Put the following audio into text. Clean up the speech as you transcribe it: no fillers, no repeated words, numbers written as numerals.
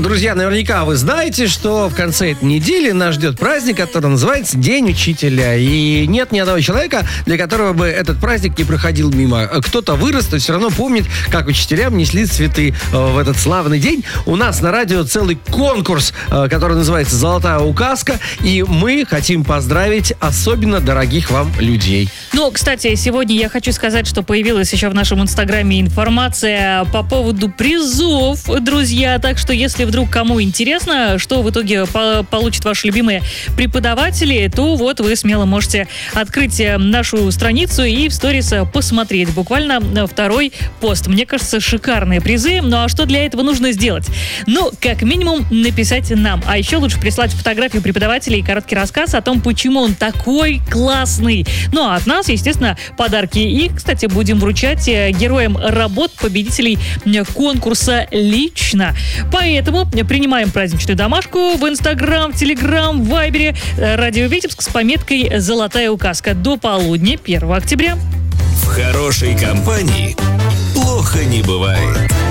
Друзья, наверняка вы знаете, что в конце этой недели нас ждет праздник, который называется День учителя. И нет ни одного человека, для которого бы этот праздник не проходил мимо. Кто-то вырос, то все равно помнит, как учителям несли цветы в этот славный день. У нас на радио целый конкурс, который называется «Золотая указка». И мы хотим поздравить особенно дорогих вам людей. Ну, кстати, сегодня я хочу сказать, что появилась еще в нашем инстаграме информация по поводу призов, друзья. Так что, если вдруг кому интересно, что в итоге получат ваши любимые преподаватели, то вот вы смело можете открыть нашу страницу и в сторис посмотреть. Буквально второй пост. Мне кажется, шикарные призы. Ну, а что для этого нужно сделать? Ну, как минимум, написать нам. А еще лучше прислать фотографию преподавателя и короткий рассказ о том, почему он такой классный. Ну, а от нас, естественно, подарки. И, кстати, будем вручать героям работ победителей конкурса лично. Поэтому принимаем праздничную домашку в Инстаграм, в Телеграм, в Вайбере. Радио Витебск с пометкой «Золотая указка» до полудня 1 октября. В хорошей компании плохо не бывает.